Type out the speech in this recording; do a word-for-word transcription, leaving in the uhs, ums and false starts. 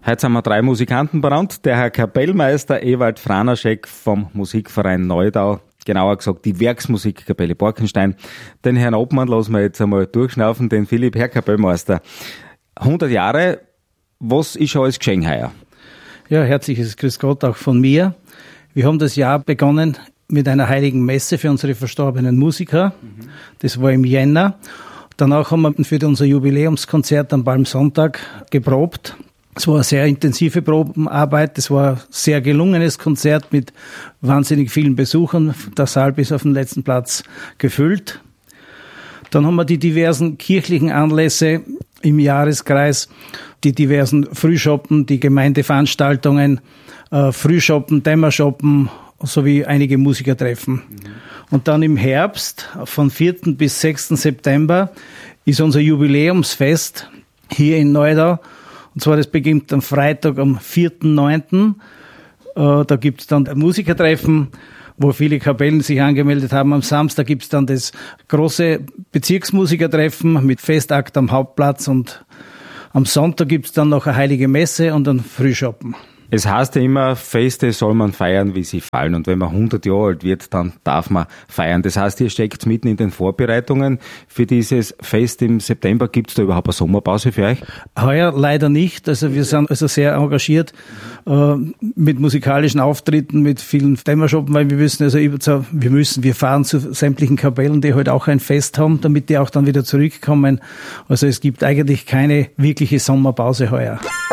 Heute sind wir drei Musikanten benannt. Der Herr Kapellmeister Ewald Franaschek vom Musikverein Neudau, genauer gesagt die Werksmusikkapelle Borkenstein. Den Herrn Obmann lassen wir jetzt einmal durchschnaufen, den Philipp. Herr Kapellmeister, hundert Jahre, was ist schon alles geschehen heuer? Ja, herzliches Grüß Gott auch von mir. Wir haben das Jahr begonnen mit einer heiligen Messe für unsere verstorbenen Musiker. Mhm. Das war im Jänner. Danach haben wir für unser Jubiläumskonzert am Palmsonntag geprobt. Es war eine sehr intensive Probenarbeit. Es war ein sehr gelungenes Konzert mit wahnsinnig vielen Besuchern. Der Saal bis auf den letzten Platz gefüllt. Dann haben wir die diversen kirchlichen Anlässe im Jahreskreis, die diversen Frühschoppen, die Gemeindeveranstaltungen, äh, Frühschoppen, Dämmerschoppen sowie einige Musikertreffen. Mhm. Und dann im Herbst, von vierten bis sechsten September, ist unser Jubiläumsfest hier in Neudau. Und zwar, das beginnt am Freitag, am vierten neunten Äh, da gibt es dann ein Musikertreffen, wo viele Kapellen sich angemeldet haben. Am Samstag gibt es dann das große Bezirksmusikertreffen mit Festakt am Hauptplatz. Und am Sonntag gibt es dann noch eine heilige Messe und ein Frühschoppen. Es heißt ja immer, Feste soll man feiern, wie sie fallen. Und wenn man hundert Jahre alt wird, dann darf man feiern. Das heißt, ihr steckt mitten in den Vorbereitungen für dieses Fest im September. Gibt es da überhaupt eine Sommerpause für euch? Heuer leider nicht. Also wir sind also sehr engagiert äh, mit musikalischen Auftritten, mit vielen Dämmerschoppen, weil wir müssen also wir müssen, wir fahren zu sämtlichen Kapellen, die heute halt auch ein Fest haben, damit die auch dann wieder zurückkommen. Also es gibt eigentlich keine wirkliche Sommerpause heuer.